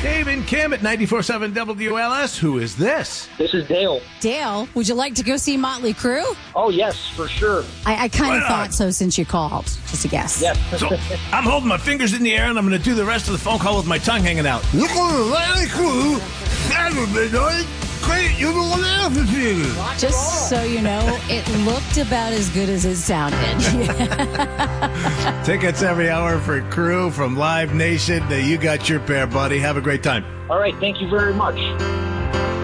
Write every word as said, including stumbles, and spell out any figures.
Dave and Kim at ninety-four point seven W L S. Who is this? This is Dale. Dale, would you like to go see Motley Crue? Oh, yes, for sure. I, I kind of Right on. thought so since you called. Just a guess. Yes. So I'm holding my fingers in the air, and I'm going to do the rest of the phone call with my tongue hanging out. Look at the Motley Crue. Saturday night. Great, you're the one after theater. Just so you know, it looked about as good as it sounded. Tickets every hour for Crew from Live Nation. Uh, You got your pair, buddy. Have a great time. All right, thank you very much.